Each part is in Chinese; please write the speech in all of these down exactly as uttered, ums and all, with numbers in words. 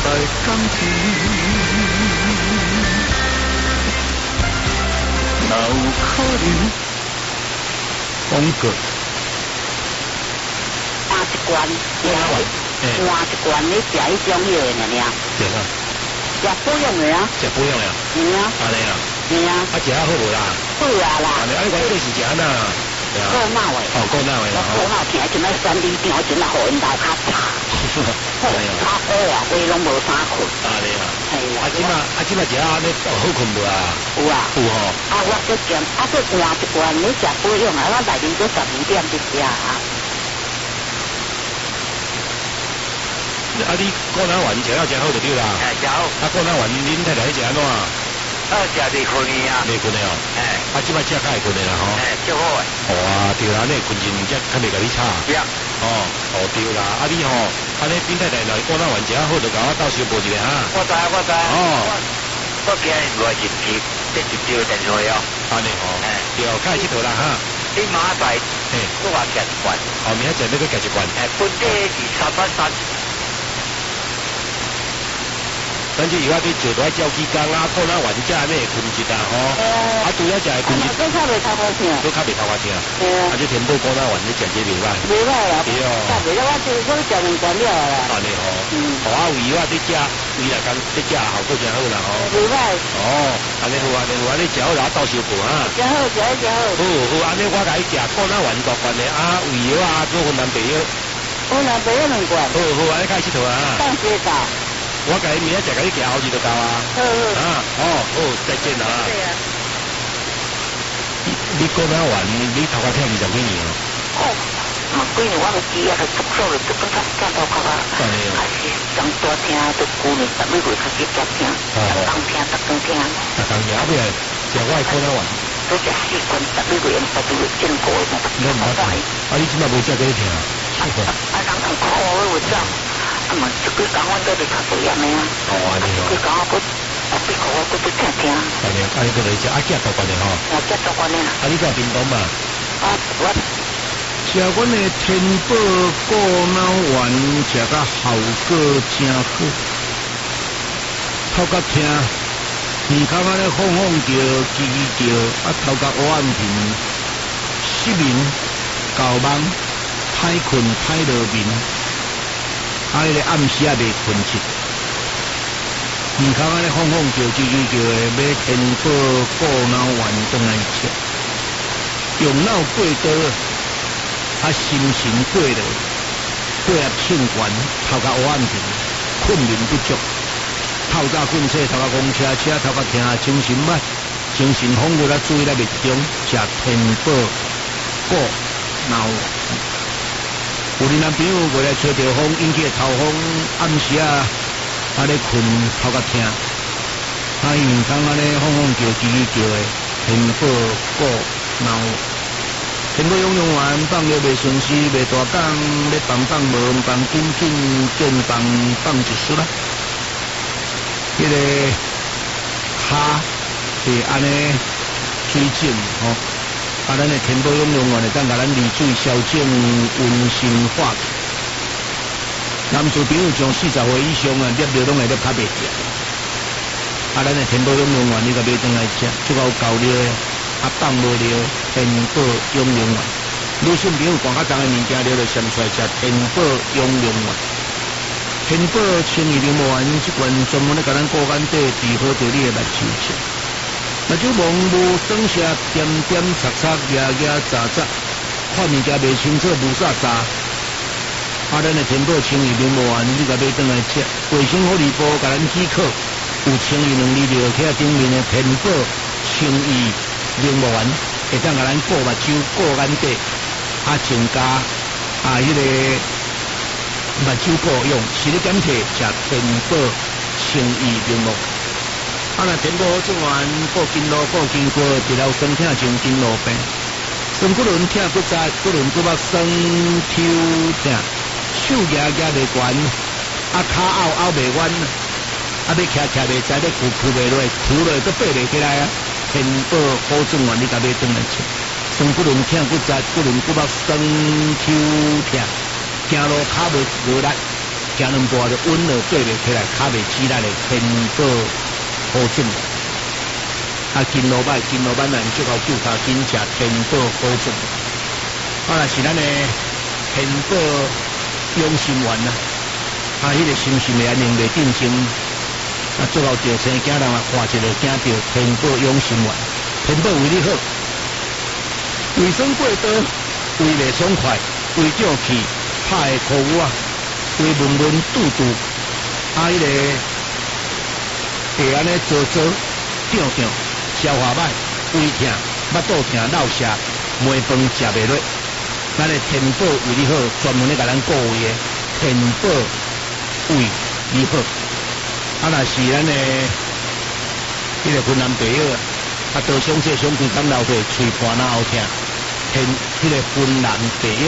在感情，哪有可能？广告。 换一罐，换一罐，你食迄种药的呢？ 对啊。 食保养的啊。 食保养的啊。 对啊。 安尼啊。 对啊。 啊，食啊好无啦？ 好啊啦。 安尼，啊，你讲这是食哪？ 够闹的。 哦，够闹的啦。 够闹，听像那山里场，真啊，互因头壳吵。好，较好啊，话拢无啥困。 安尼啊。 系啊。 啊，即马啊，即马食啊，你好困无啊？ 有啊。 有吼。 啊，我搁减，啊，搁换一罐，你食保养啊，我内面搁十二点就食啊。 啊，你过哪丸食了真好就对啦。 哎，真好。 啊，过哪丸恁太太食安怎？ 啊，食未困呢啊。 未困的哦。哎。啊，即摆食较会困的啦吼。 哎，足好诶。 哦啊，对啦，你困阵则较袂甲你吵。 对啊。 哦，哦对啦，啊你吼，安尼恁太太来过哪丸食好，就甲我斗相报一下哈。 我知我知。 哦。 我今日来是接接接接电话哦。 安尼哦。哎。对，开佚佗啦哈。 你明仔载，嘿，我话食一罐。 哦，明仔载要去食一罐。 哎，本地是三百三。 咱这以后你做在照起工啊，过哪玩家呢困一下吼，啊除了食会困一， 都较袂头壳疼， 都较袂头壳疼。 对啊， 啊这全部过哪玩你食这袂歹。 袂歹啦， 对哦。 食袂了，我就我食两罐了啦。 安尼吼， 嗯， 好啊，有以后你食，为来讲你食效果真好啦吼。 袂歹。 哦，安尼好啊，安尼好啊，你食好然后到小补啊。 食好，食好，食好。 好好，安尼我甲你食过哪玩大罐的啊，胃药啊，做分担白药。 分担白药两罐。 好好，安尼开佚佗啊。 当时到。 我甲你明仔食甲你行后日就到啊。 好好。 啊，哦，好，再见啦。 对啊。 你过哪玩？你头壳疼二十几年哦。 哦，嘛几年我都知啊，都足数了，都感觉感头壳啊，还是上大听，都旧年十几岁开始才听，逐工听，逐工听。 逐工听，后尾来食我的过哪玩？ 都食四罐，十几岁，十几岁见过的。 你唔好讲，啊你即摆无食过听啊？ 啊，人很苦，我知。啊嘛，这几工我都是较多样的啊。 哦，安尼哦。 这几工我搁啊，几个我搁搁听听。 安尼，啊你搁来食，啊食大罐的吼。 啊，食大罐的。啊， 你做叮当嘛？ 啊，我食阮的天宝过脑丸，食甲效果真好。头壳疼，耳孔安尼晃晃着，叽叽叫，啊头壳黑暗平，失眠、搞梦、歹困、歹落眠。啊！迄个暗时啊，袂困着，耳孔安尼晃晃叫、叽叽叫的，要天宝过脑丸转来吃，用脑过刀，啊心神过了，配合庆元，头壳黑暗平，困眠不足，透早困醒，头壳公车车，头壳疼，精神慢，精神恍惚啊，注意力袂集中，食天宝过脑丸。有恁男朋友过来吹着风，引起头风，暗时啊，啊咧困头壳疼，啊耳孔安尼晃晃叫、叽叽叫的，天宝过脑，天宝养养丸放了袂顺时，袂大讲，要放放无放，紧紧见放放一束啦。迄、那个骹会安尼水肿吼。啊，咱的天宝养养丸会当甲咱利水消肿、温心化气。男士朋友从四十岁以上啊，捏着拢会咧较袂掉。啊，咱的天宝养养丸你甲买转来食，足够够了，啊放无了，天宝养养丸。女性朋友寒较重的物件了，就上出来食天宝养养丸。天宝清热灵丸即罐专门咧甲咱固眼底治好着你的目睭赤。目睭蒙雾、酸涩、点点擦擦、牙牙杂杂，看物件袂清楚，无啥渣。啊，咱的天宝清热灵丸，你甲买转来食，卫生福利部甲咱许可，有清热能力了，贴顶面的天宝清热灵丸，会当甲咱顾目睭、顾眼底，啊，增加啊，迄、那个目睭顾用，视力减退，食天宝清热灵丸。啊，若天宝好种丸，顾筋络、顾筋骨，治疗酸痛、神经路病，酸骨轮痛、骨折、骨轮骨肉酸、抽痛，手夹夹袂悬，啊骹拗拗袂弯，啊要徛徛袂知，要屈屈袂落，屈落都爬袂起来啊！天宝好种丸，你甲买转来吃，酸骨轮痛、骨折、骨轮骨肉酸、抽痛，行路骹袂无力， 行两步就稳了，对袂起来，骹袂起来的天宝好准。啊，金罗板金罗板人最后就他金甲天宝好准。啊，那是咱的天宝永心丸呐。啊，迄、那个心心的安宁袂定心。啊，最后着生囝人啊，看一个惊着天宝永心丸，天宝为你好，卫生过多，胃袂爽快，胃胀气，拍的苦啊，胃闷闷肚肚，啊，迄、那个会安尼做做胀胀，消化歹，胃痛，腹肚痛，闹舌，糜饭食袂落，咱的天宝为你好，专门咧甲咱顾胃的天宝为你好。啊，若是咱的迄个云南朋友啊，多伤这伤规工流血，喙盘哪好听，天迄个云南朋友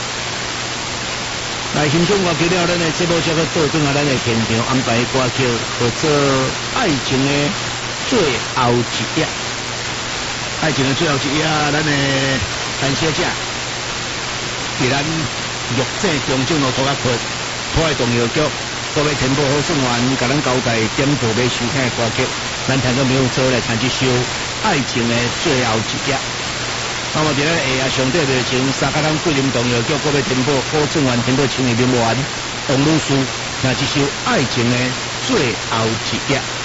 来欣赏歌曲了，咱的节目才个倒转啊，咱的现场安排歌曲，叫做《爱情的最后一页》。爱情的最后一页，咱的陈小姐，伫咱玉井中正路拖甲坡拖的重要局。各位天宝好顺完，甲咱交代点播要收听的歌曲，咱听个没有做来听这首《爱情的最后一页》。那么伫咱下下上底热情，三甲咱桂林重要叫各位天宝好顺完，天宝青年名媛王女士，听这首《爱情的最后一页》。